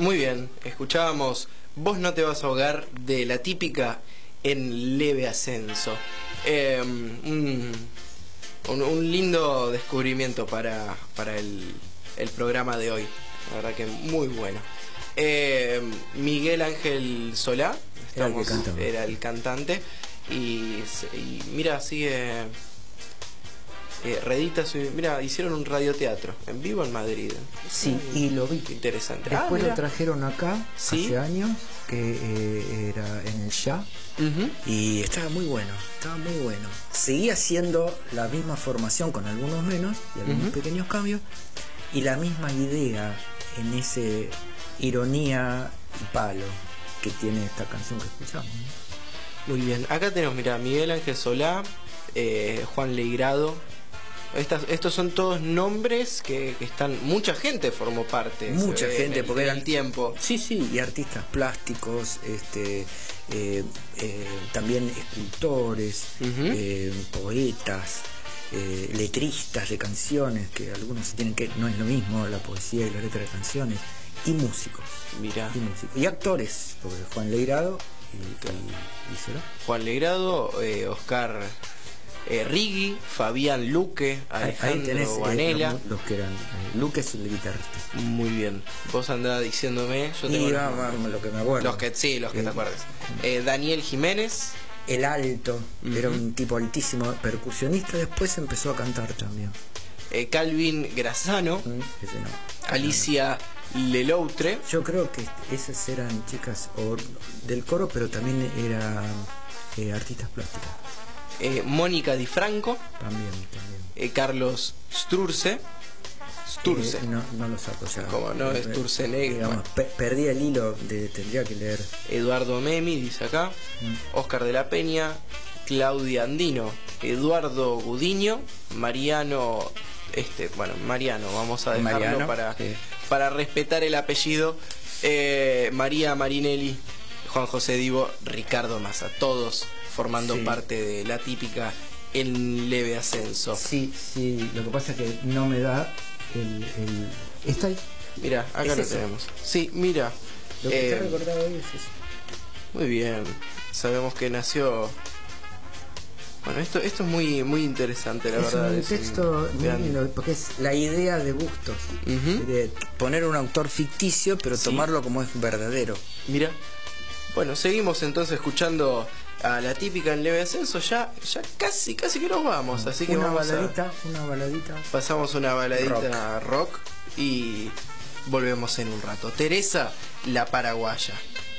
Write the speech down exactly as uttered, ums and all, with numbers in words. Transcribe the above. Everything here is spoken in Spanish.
Muy bien, escuchábamos Vos no te vas a ahogar de La Típica en leve ascenso. Eh, un, un, un lindo descubrimiento para, para el, el programa de hoy. La verdad que muy bueno. Eh, Miguel Ángel Solá estamos, era, el era el cantante. Y, y mira, sigue... Eh, Redita, mira, hicieron un radioteatro en vivo en Madrid. Sí, y lo vi. Interesante. Después ah, lo trajeron acá, ¿sí? Hace años, que eh, era en el Ya. Uh-huh. Y estaba muy bueno, estaba muy bueno. Seguía haciendo la misma formación con algunos menos y algunos uh-huh. pequeños cambios. Y la misma idea en ese ironía y palo que tiene esta canción que escuchamos, ¿no? Muy bien, acá tenemos, mira, Miguel Ángel Solá, eh, Juan Leigrado. Estas, estos son todos nombres que, que están... Mucha gente formó parte. Mucha ve, gente, el, porque era el tiempo. Sí, sí, y artistas plásticos, este, eh, eh, también escultores, uh-huh. eh, poetas, eh, letristas de canciones, que algunos tienen que... No es lo mismo la poesía y la letra de canciones. Y músicos. Mirá. Y músicos. Y actores, porque Juan Leigrado y, y, y Solá. Juan Leigrado, eh, Oscar... Eh, Riggi, Fabián Luque, Alejandro tenés, Vanella. Eh, los, los que eran. Eh, Luque es el guitarrista. Muy bien. Vos andás diciéndome. Yo tengo y los, va, va, lo que me acuerdo. Los que, sí, los que eh, te acuerdes. Eh, Daniel Jiménez. El alto. Uh-huh. Era un tipo altísimo, percusionista. Después empezó a cantar también. Eh, Calvin Grassano. Uh-huh. Ese no. Alicia Leloutre. Yo creo que esas eran chicas o, del coro, pero también eran eh, artistas plásticas. Eh, Mónica Di Franco, también, también. Eh, Carlos Sturze, Sturze, eh, no, no lo saco ya. Como no, eh, Sturze digamos, pe perdí el hilo, de, tendría que leer. Eduardo Memi dice acá, mm. Oscar de la Peña, Claudia Andino, Eduardo Gudiño, Mariano, este, bueno, Mariano, vamos a dejarlo Mariano, para, sí. para respetar el apellido, eh, María Marinelli, Juan José Divo, Ricardo Massa, todos formando sí. parte de La Típica en leve ascenso. Sí, sí, lo que pasa es que no me da el... el... ¿Está ahí? Mira, acá lo eso? tenemos. Sí, mira. Lo que eh, te he recordado hoy es eso. Muy bien, sabemos que nació... Bueno, esto esto es muy muy interesante, la es verdad. Un es texto un muy lindo, porque es la idea de Bustos, uh-huh. de poner un autor ficticio, pero sí. tomarlo como es verdadero. Mira. Bueno, seguimos entonces escuchando a La Típica en leve ascenso. Ya ya casi casi que nos vamos, así que una vamos baladita, a, una baladita. Pasamos una baladita rock. rock y volvemos en un rato. Teresa, la paraguaya.